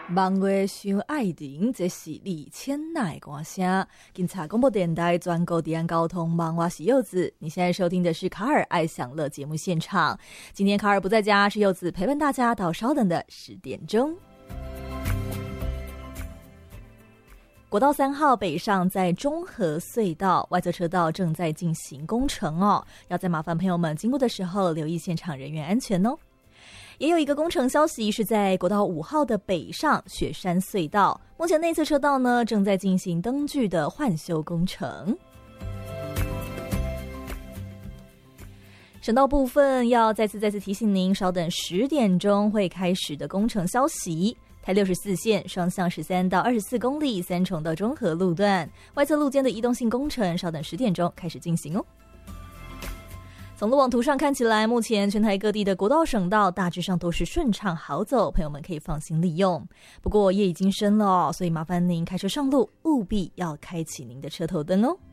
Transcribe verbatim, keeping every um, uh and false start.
望月想爱人，这是李千奈歌声。警察广播电台专购迪安交通忙，我是柚子。你现在收听的是卡尔爱享乐节目现场。今天卡尔不在家，是柚子陪伴大家到稍等的十点钟。国道三号北上在中和隧道外侧车道正在进行工程哦，要再麻烦朋友们经过的时候留意现场人员安全哦。也有一个工程消息是在国道五号的北上雪山隧道，目前内侧车道呢正在进行灯具的换修工程。省道部分要再次再次提醒您，稍等十点钟会开始的工程消息。台六十四线双向十三到二十四公里三重到中和路段外侧路肩的移动性工程，稍等十点钟开始进行哦。从路网图上看起来，目前全台各地的国道省道大致上都是顺畅好走，朋友们可以放心利用。不过夜已经深了哦，所以麻烦您开车上路务必要开启您的车头灯哦。